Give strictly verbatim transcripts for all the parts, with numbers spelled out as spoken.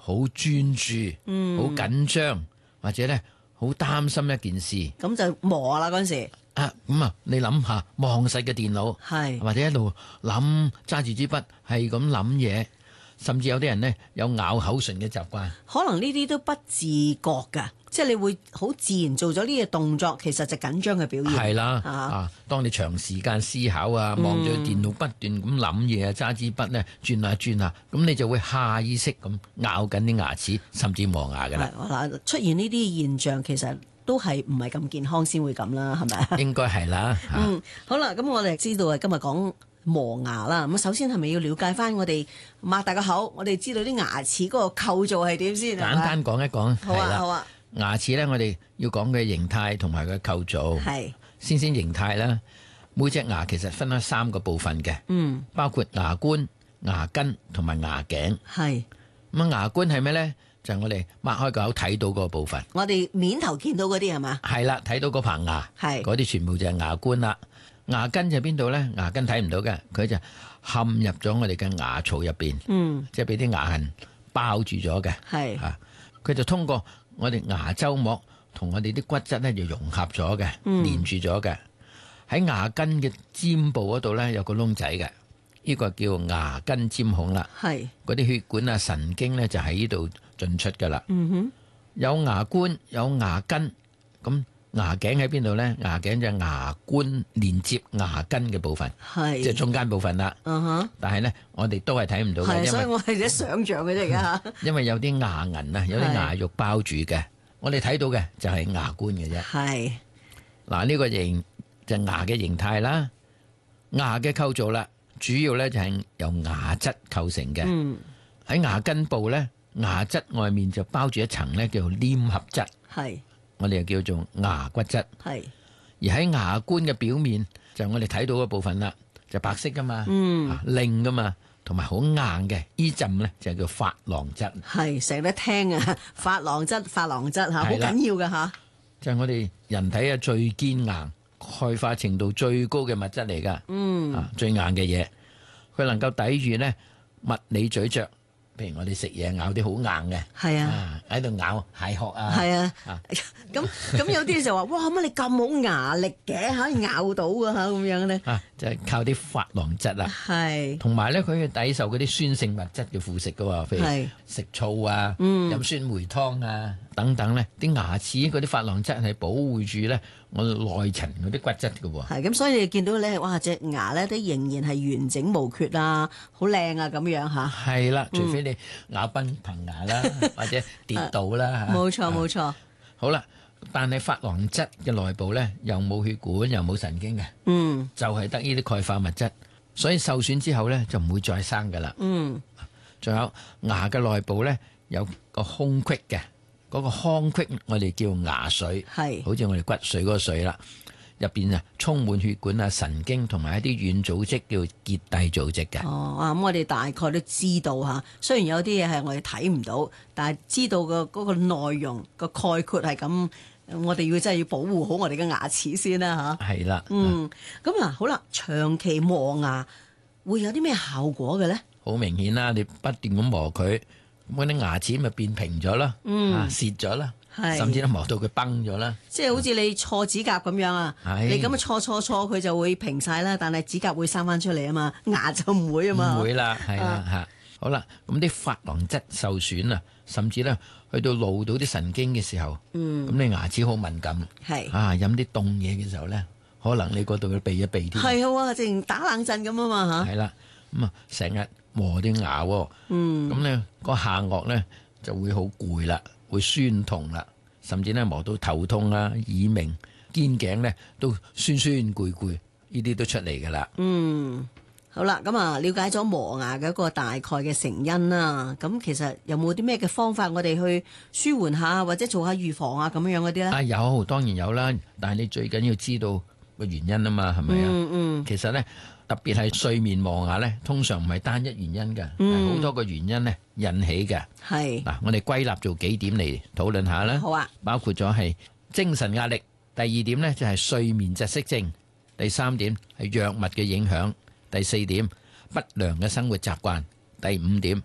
好專注、 嗯， 好緊張，或者咧好擔心一件事咁就磨啦嗰陣時， 啊。咁啊，你諗下望實嘅電腦， 係或者一路諗揸住支筆係咁諗嘢，甚至有啲人呢，有咬口唇嘅習慣。 可能呢啲都不自覺㗎，即係你會好自然做咗呢個動作，其實就緊張嘅表現。 係啦， 啊啊，當你長時間思考啊，望住電腦不斷咁諗嘢啊，揸支筆呢轉下轉下，咁你就會下意識咁咬緊啲牙齒，甚至磨牙㗎啦。 嗱，出現呢啲現象其實都係唔係咁健康先會咁啦，係咪啊？ 應該係啦。 嗯，好啦，咁我哋知道啊，今日講磨牙啦。咁首先係咪要了解翻我哋擘大個口，我哋知道啲牙齒嗰個構造係點先？ 簡單講一講， 好啊， 係啦好啊， 牙齒呢，我哋要講嘅形態同埋佢構造。 係， 先先形態啦，每隻牙其實分開三個部分嘅， 嗯， 包括牙冠、牙根同埋牙頸。 係。 咁啊，牙冠係咩呢？就係我哋擘開個口睇到嗰個部分。 我哋面頭見到嗰啲係嘛？ 係啦，睇到嗰棚牙， 係嗰啲全部就係牙冠啦。牙根就邊度呢？牙根睇唔到嘅，佢就陷入咗我哋嘅牙槽入邊， 嗯， 即係俾啲牙痕包住咗嘅。 係， 啊，佢就通過我哋牙周膜同我哋啲骨質咧就融合咗嘅， 嗯連住咗嘅。喺牙根嘅尖部嗰度咧有個窿仔嘅，呢個叫牙根尖孔啦。 係， 嗰啲血管啊、神經咧就喺呢度進出噶啦。 嗯哼， 有牙冠，有牙根，咁牙頸喺邊度咧？牙頸就係牙冠連接牙根嘅部分， 係， 即係中間部分啦。 嗯哼， 但係咧，我哋都係睇唔到嘅， 係， 因為所以我係一想像嘅啫，而家因為有啲牙齦啊，有啲牙肉包住嘅，我哋睇到嘅就係牙冠嘅啫。 係， 嗱，呢個形就係牙嘅形態啦，牙嘅構造啦，主要咧就係由牙質構成嘅。 嗯， 喺牙根部咧，牙質外面就包住一層咧叫做黏合質， 係， 我哋又叫做牙骨質。 係， 而喺牙冠嘅表面就係我哋睇到嘅部分啦，就白色噶嘛， 嗯， 啊靚噶嘛，同埋好硬嘅，呢浸咧就叫珐琅質。 係，成日都聽啊，珐琅質，珐琅質嚇，好係啦緊要嘅嚇， 就係我哋人體嘅最堅硬、鈣化程度最高嘅物質嚟噶， 嗯， 啊最硬嘅嘢，佢能夠抵禦呢物理咀嚼，譬如我哋食嘢咬啲好硬嘅， 係啊， 啊喺度咬蟹殼啊， 係啊啊， 咁咁有啲就話，哇，乜你咁好牙力嘅嚇，咬到嘅嚇咁樣咧， 啊就係靠啲珐琅質啦， 係， 同埋咧佢要抵受嗰啲酸性物質嘅腐蝕噶喎，譬係如食醋啊、 嗯飲酸梅湯啊等等咧，啲牙齒嗰啲珐琅質係保護住咧我哋內層嗰啲骨質嘅喎。 係咁，所以你見到咧，哇，隻牙咧都仍然係完整無缺啊，好靚啊咁樣嚇。 係啦，除非你咬崩棚牙啦，或者跌倒啦嚇。 冇錯啊冇錯， 好啦，但係珐琅質嘅內部咧，又冇血管，又冇神經嘅， 嗯就係得呢啲鈣化物質，所以受損之後咧就唔會再生噶啦。 嗯， 仲有牙嘅內部咧有個空隙嘅，嗰、個腔隙我哋叫牙髓， 係好似我哋骨髓嗰個髓啦。入邊啊充滿血管啊、神經同埋一啲軟組織叫結締組織嘅。 哦啊，咁我哋大概都知道嚇，雖然有啲嘢係我哋睇唔到，但係知道個嗰個內容個概括係咁，我哋要真係要保護好我哋嘅牙齒先啦嚇。 係啦， 嗯，咁啊好啦，長期磨牙會有啲咩效果嘅咧？ 好明顯啦，你不斷咁磨佢，咁嗰啲牙齒咪變平咗啦， 嗯啊蝕咗啦， 係甚至都磨到佢崩咗啦。 即係好似你錯指甲咁樣啊， 係你咁樣錯錯錯佢就會平晒啦，但係指甲會生翻出嚟啊嘛，牙就唔會啊嘛。 唔會啦，係啦嚇。好啦，咁啲珐琅質受損啊，甚至咧去到露到啲神經嘅時候， 嗯， 咁你牙齒好敏感， 係啊飲啲凍嘢嘅時候咧，可能你嗰度要避一避添。 係啊，淨打冷震咁啊嘛嚇。 係啦，咁啊成日磨啲牙喎， 嗯， 咁咧個下顎咧就會好攰啦，會酸痛啦，甚至咧磨到頭痛啊、耳鳴、肩頸咧都酸酸攰攰，呢啲都出嚟噶啦。 嗯，好啦，咁啊，了解咗磨牙嘅一個大概嘅成因啦。咁其實有冇啲咩嘅方法我哋去舒緩下，或者做下預防啊咁樣嗰啲咧？ 啊有，當然有啦，但係你最緊要知道個原因啊嘛，係咪啊？ 嗯嗯， 其實咧，特別係睡眠磨牙咧，通常唔係單一原因嘅，係好、 嗯多個原因咧引起嘅。 係嗱，我哋歸納做幾點嚟討論下啦。 好啊。 包括咗係精神壓力，第二點呢就係睡眠窒息症，第三點係藥物嘅影響，第四點不良嘅生活習慣，第五點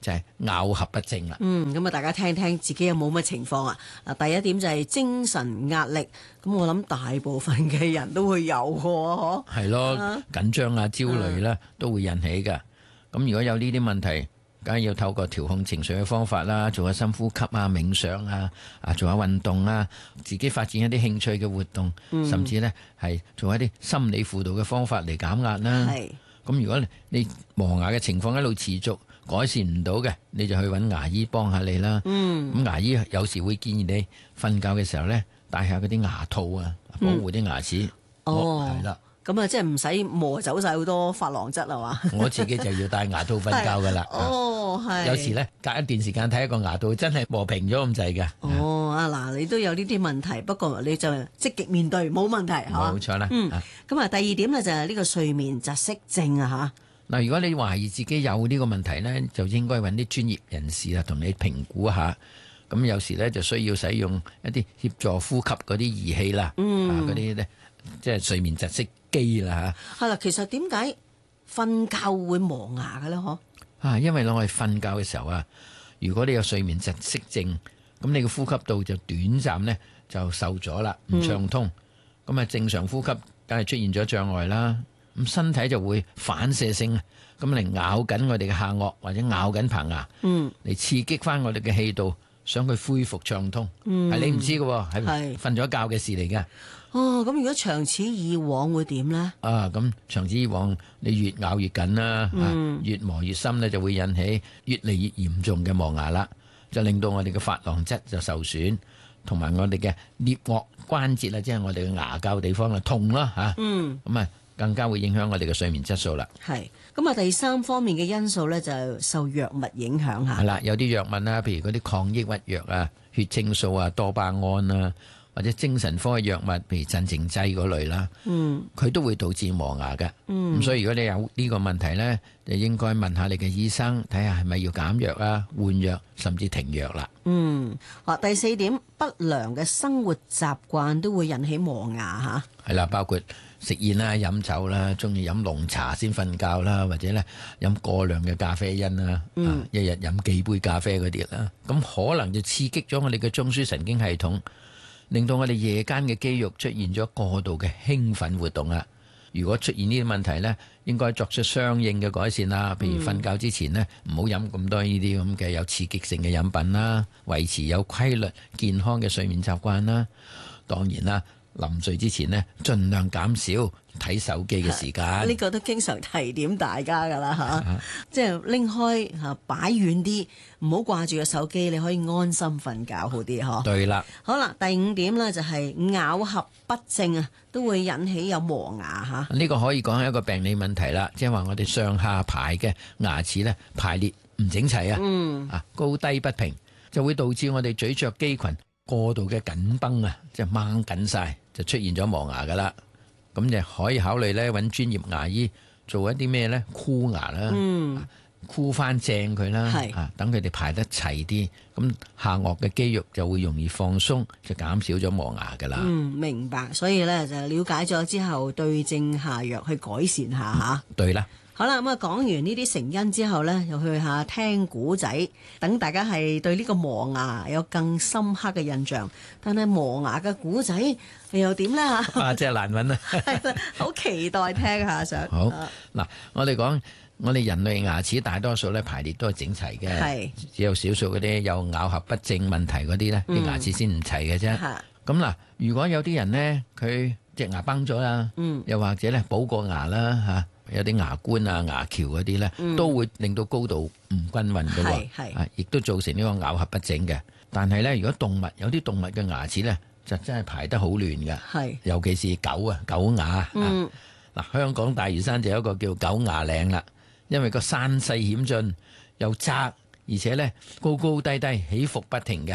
就係咬合不正啦。 嗯，咁啊，大家聽聽自己有冇乜情況啊？啊，第一點就係精神壓力，咁我諗大部分嘅人都會有嘅喎， 係咯，緊張啊、焦慮啦，都會引起㗎。咁如果有呢啲問題，梗係要透過調控情緒嘅方法啦，做下深呼吸啊、冥想啊、啊做下運動啊，自己發展一啲興趣嘅活動，嗯、甚至呢係做一啲心理輔導嘅方法嚟減壓啦。係。咁如果你磨牙嘅情況一路持續改善唔到嘅，你就去揾牙醫幫下你啦。嗯。咁牙醫有時會建議你瞓覺嘅時候呢，戴下嗰啲牙套啊，保護啲牙齒。 嗯、哦。 係啦。 咁啊，即係唔使磨走晒好多琺瑯質係嘛？ 我自己就要戴牙套瞓覺噶啦。 哦，係。 有時咧，隔一段時間睇一個牙套，真係磨平咗咁滯嘅。 哦，啊嗱，你都有呢啲問題，不過你就積極面對，冇問題係嘛？ 冇錯啦。 嗯。咁啊，第二點咧就係呢個睡眠窒息症啊嚇。嗱， 如果你懷疑自己有呢個問題咧，就應該揾啲專業人士啊，同你評估一下。咁有時咧就需要使用一啲協助呼吸嗰啲儀器啦。嗯。啊，嗰啲咧即係睡眠窒息機啦嚇。 係啦，其實點解瞓覺會磨牙嘅咧？嗬？ 啊，因為我哋瞓覺嘅時候啊，如果你有睡眠窒息症，咁你嘅呼吸道就短暫咧就受咗啦，唔暢通。咁啊、嗯，正常呼吸梗係出現咗障礙啦。咁身體就會反射性咁嚟咬緊我哋嘅下顎或者咬緊棚牙，嗯，嚟刺激翻我哋嘅氣道，想佢恢復暢通。嗯，係你唔知嘅，係瞓咗覺嘅事嚟嘅。 哦，咁如果長此以往會點咧？ 啊，咁長此以往，你越咬越緊啦，嗯、越磨越深咧，就會引起越嚟越嚴重嘅磨牙啦，就令到我哋嘅琺瑯質就受損，同埋我哋嘅顳顎關節啊，即係我哋嘅牙骹地方啊痛啦嚇。嗯，咁啊更加會影響我哋嘅睡眠質素啦。 係，咁啊第三方面嘅因素咧就受藥物影響下。 係啦，有啲藥物啦，譬如嗰啲抗抑鬱藥啊、血清素啊、多巴胺啊。或者精神科嘅藥物，譬如鎮靜劑嗰類啦，嗯，佢都會導致磨牙嘅，嗯，咁所以如果你有呢個問題咧，就應該問下你嘅醫生，睇下係咪要減藥啊、換藥，甚至停藥啦。 嗯，啊，第四點，不良嘅生活習慣都會引起磨牙嚇。 係啦，包括食煙啦、飲酒啦、中意飲濃茶先瞓覺啦，或者咧飲過量嘅咖啡因啦，嗯、啊，一日飲幾杯咖啡嗰啲啦，咁可能就刺激咗我哋嘅中樞神經系統。令到我哋夜間嘅肌肉出現咗過度嘅興奮活動啦。如果出現呢啲問題呢，應該作出相應嘅改善啦。譬如瞓覺之前呢，唔好飲咁多呢啲咁嘅有刺激性嘅飲品啦，維持有規律健康嘅睡眠習慣啦。當然啦，臨睡之前呢，盡量減少睇手機嘅時間。呢、 呢個都經常提點大家㗎啦嚇，即係拎開嚇擺遠啲，唔好掛住個手機，你可以安心瞓覺好啲嗬。 對啦， 好啦，第五點呢就係咬合不正啊，都會引起有磨牙嚇。 呢個可以講係一個病理問題啦，即係話我哋上下排嘅牙齒咧排列唔整齊啊，嗯、啊高低不平，就會導致我哋咀嚼肌群過度嘅緊繃啊，即係掹緊晒，就出現咗磨牙噶啦。咁就可以考慮咧揾專業牙醫做一啲咩咧箍牙啦，嗯、箍翻正佢啦，啊等佢哋排得齊啲，咁下顎嘅肌肉就會容易放鬆，就減少咗磨牙噶啦。 嗯，明白。所以咧就了解咗之後，對症下藥去改善下吓。 嗯、對啦。 好啦，咁啊講完呢啲成因之後呢，又去下聽古仔，等大家係對呢個磨牙有更深刻嘅印象。但係磨牙嘅古仔又點呢？吓？ 啊，真係難揾啊！ 好期待聽下想。 好嗱，我哋講我哋人類牙齒大多數咧排列都係整齊嘅，係只有少數嗰啲有咬合不正問題嗰啲咧，啲、嗯、牙齒先唔齊嘅啫。咁嗱，如果有啲人呢，佢隻牙崩咗啦，嗯、又或者咧補過牙啦吓。有啲牙冠啊、牙橋嗰啲咧，嗯、都會令到高度唔均勻嘅喎，啊，亦都造成呢個咬合不正嘅。但係咧，如果動物有啲動物嘅牙齒咧，就真係排得好亂嘅，係尤其是狗啊、狗牙。嗯，嗱、啊，香港大嶼山就有一個叫狗牙嶺啦，因為個山勢險峻又窄，而且咧高高低低起伏不停嘅，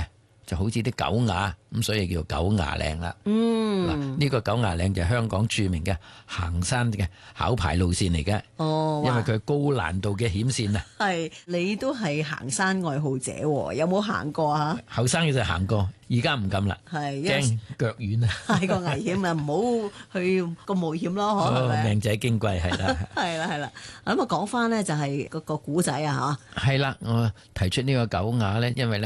就好似啲狗牙咁，所以叫狗牙嶺啦。 嗯， 嗱，呢個狗牙嶺就係香港著名嘅行山嘅考牌路線嚟嘅。 哦， 因為佢高難度嘅險線啊。 係你都係行山愛好者喎，有冇行過啊？ 後生嘅就行過，而家唔敢啦， 係因為驚腳軟啊， 太過危險啊，唔好去咁冒險咯，可係咪？ 命仔矜貴係啦。 係啦係啦，咁啊講翻咧就係嗰個古仔啊嚇。 係啦，我提出呢個狗牙咧，因為咧。